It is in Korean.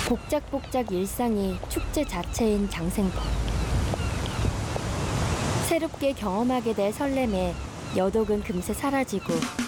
복작복작 일상이 축제 자체인 장생법. 새롭게 경험하게 될 설렘에 여독은 금세 사라지고